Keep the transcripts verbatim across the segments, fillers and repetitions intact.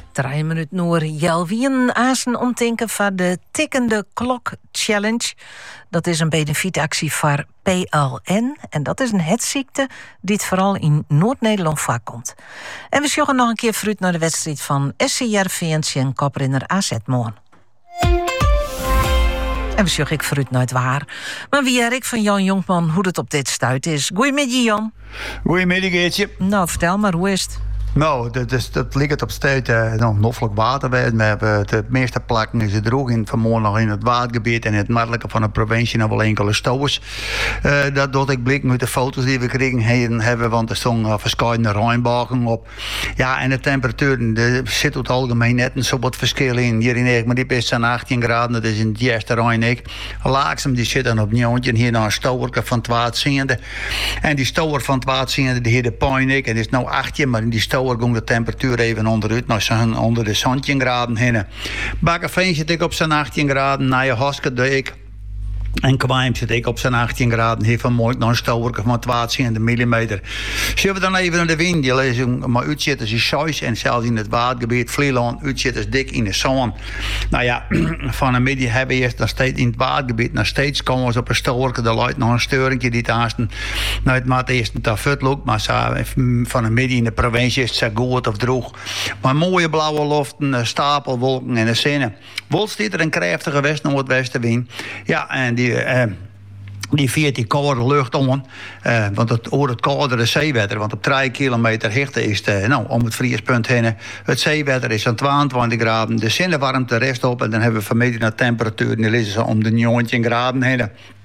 Drie minuten noor Jelwien Azen omdenken van de Tikkende Klok Challenge. Dat is een benefietactie voor P L N. En dat is een hetziekte die het vooral in Noord-Nederland voorkomt. En we zorgen nog een keer vooruit naar de wedstrijd van S C Heerenveen en koprenner A Z morgen. En we zorgen ik vooruit nooit waar. Maar wie er ik van Jan Jonkman hoe het op dit stuit is. Goedemiddag, Jan. Goedemiddag, Geertje. Nou, vertel maar, hoe is het? Nou, dat, is, dat ligt op steeds uh, nog noffelijk water. We hebben de meeste plekken is het droog in vanmorgen nog in het watergebied en het noordelijke van de provincie nog wel enkele stouwers. Uh, dat doet ik blik met de foto's die we kregen hebben, want er stonden uh, verschillende regenbogen op. Ja, en de temperatuur, er zit op het algemeen net een zo wat verschil in. Hier in Eek, maar die is aan achttien graden, dat is in het eerste Rijn. Laaksem, die zit dan op nieuwtje, hier naar een stouwer van twaalfziende. En die stouwer van twaalfziende, die heet de Pijnik, en die is nou achttien, maar in die stouwer ging de temperatuur even onderuit, naar zo'n onder de zestien graden heen. Bakkerveen zit ik op zijn achttien graden, naar je Hoske doe ik. En Kwaim zit ik op zijn achttien graden. Hier vanmorgen nog een stouwerke van twaalfhonderd millimeter. Zullen we dan even naar de wind? Je leest maar uitzitters is zes en zelfs in het watergebied Vlieland uitzitters dik in de zon. Nou ja, van een middag hebben we eerst nog steeds in het watergebied nog steeds komen ze op een stouwerke. Er luidt nog een steuringje die taasten. Nou, het maakt eerst een tafut loopt, maar van een middag in de provincie is het zo goed of droog. Maar mooie blauwe loften, stapelwolken en de zinnen. Wolst dit er een krachtige west-noordwestenwind. Ja, en die, uh, die viert die koude lucht om. Uh, want het over het koudere zeewetter. Want op drie kilometer hichte is het, uh, nou, om het vriespunt heen. Het zeewetter is aan tweeëntwintig graden. De zinnenwarmte rest op. En dan hebben we vanmiddag naar temperatuur. Die liggen ze om de negentien graden heen.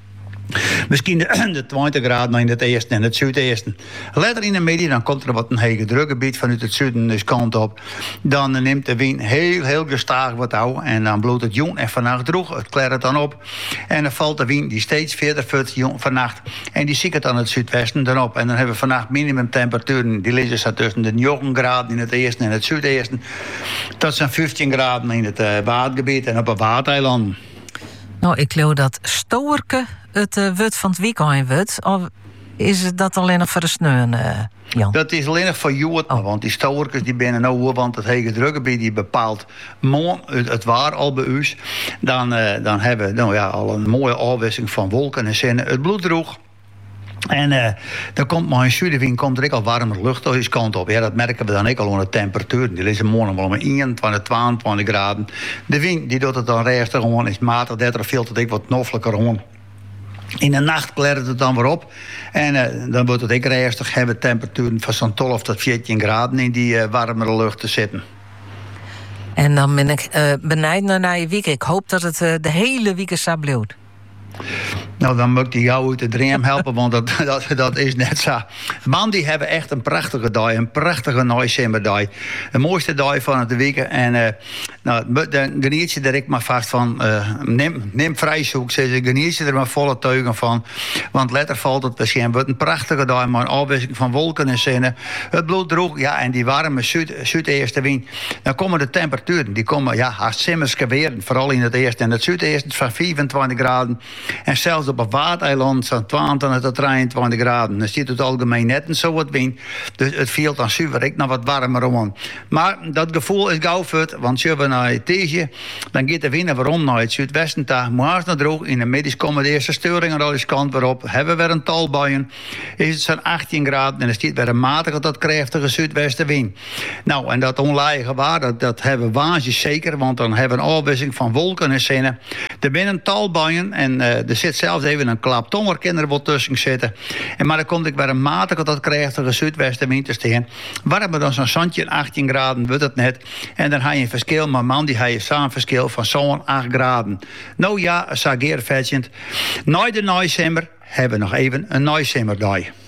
Misschien de, de twintig graden in het eerste en het zuidesten. Later in de middag dan komt er wat een hege drukgebied vanuit het zuiden dus kant op. Dan neemt de wind heel, heel gestaag wat ouw. En dan bloedt het jong en vannacht droeg. Het klert dan op. En dan valt de wind die steeds verder voort vannacht. En die ziet het aan het zuidwesten dan op. En dan hebben we vannacht minimumtemperaturen. Die liggen zo tussen de negen graden in het eerste en het zuidesten. Dat zijn vijftien graden in het uh, watergebied en op een watereiland. Nou, ik geloof dat Stouwerke het uh, wut van het weekend wordt. Of is het dat alleen nog voor de sneeuw, uh, Jan? Dat is alleen nog voor Joet, oh. Want die Stouwerkes die binnen nou, want het hege drukgebied die bepaalt morgen het, het waar al bij u. Dan, uh, dan hebben we nou ja, al een mooie afwisseling van wolken en zinnen. Het bloed droeg. En uh, dan komt maar in zuidenwind komt er ook al warmer lucht deze kant op. Ja, dat merken we dan ook al aan de temperatuur. Die liggen morgen wel om eenentwintig, tweeëntwintig graden. De wind die doet het dan rustig gewoon, is matig, dat er veel te dik wat noffelijker gewoon. In de nacht klert het dan weer op. En uh, dan wordt het ook rustig. Hebben temperaturen van zo'n twaalf tot veertien graden in die uh, warmere lucht te zitten. En dan ben ik uh, benijd naar je week. Ik hoop dat het uh, de hele week zo blijft. Nou, dan moet ik jou uit de dream helpen, want dat, dat, dat is net zo. Man, die hebben echt een prachtige dag, een prachtige Nooisemberdag. De mooiste dag van het week. En uh, nou, dan geniet je er ik maar vast van. Uh, neem, neem vrijzoek, zeg ze, geniet je er maar volle teugen van. Want letter valt het misschien. Wordt een prachtige dag, maar een afwisseling van wolken en zinnen. Het bloed droog, ja, en die warme zuid, zuideerste wind. Dan komen de temperaturen, die komen, ja, als simmerske weer. Vooral in het eerste en het zuideerste van vierentwintig graden. En zelfs op een watereiland zo'n twintig tot drieëntwintig graden. Dan zit het algemeen net en zo wat wind. Dus het viel dan super ik nog wat warmer om. Maar dat gevoel is gauw voort, want zullen we naar het tegen, dan gaat de wind waarom naar het zuidwesten toe. Maar nog droog. In de middag komen de eerste steuringen al eens kant weer op. Hebben we weer een talbuien. Is het zo'n achttien graden en er staat weer een matige tot krachtige zuidwestenwind. Nou, en dat onlaige waar, dat, dat hebben we waanzinnig zeker, want dan hebben we een afwisseling van wolken en zinnen. Er binnen talbuien en uh, er zit zelfs even een klap tongerkinder er wat tussen zitten. En maar dan komt ik weer een matige tot krachtige zuidwestenwind te staan. Warmer dan zo'n zandje, achttien graden wordt het net. En dan heb je een verschil, maar man, die heb je samen verschil van zo'n acht graden. Nou ja, sageer vetjend. Na de Nooisember hebben we nog even een Nooisemberdag.